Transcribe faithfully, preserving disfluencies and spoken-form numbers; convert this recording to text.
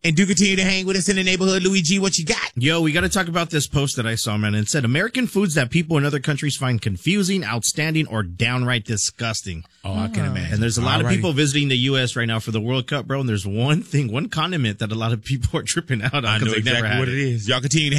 And do continue to hang with us in the neighborhood. Luigi, what you got? Yo, we got to talk about this post that I saw, man. It said American foods that people in other countries find confusing, outstanding, or downright disgusting. Oh, I can imagine. And there's a lot Alrighty. of people visiting the U S right now for the World Cup, bro. And there's one thing, one condiment that a lot of people are tripping out on I know because they exactly never had what it. it is. Y'all continue to